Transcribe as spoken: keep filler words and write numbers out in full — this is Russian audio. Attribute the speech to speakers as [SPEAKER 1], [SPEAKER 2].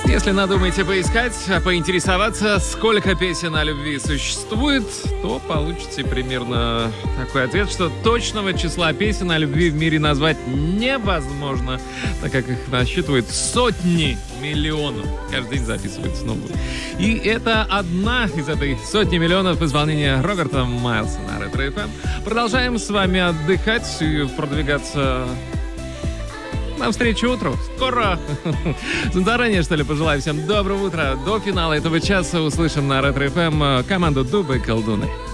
[SPEAKER 1] Если надумаете поискать, поинтересоваться, сколько песен о любви существует, то получите примерно такой ответ, что точного числа песен о любви в мире назвать невозможно, так как их насчитывает сотни миллионов. Каждый день записывается новую. И это одна из этой сотни миллионов исполнения Роберта Майлса на Ретро эф эм. Продолжаем с вами отдыхать и продвигаться навстречу утру. Скоро. Заранее, что ли, пожелаю всем доброго утра. До финала этого часа услышим на Ретро эф эм команду Дубы и Колдуны.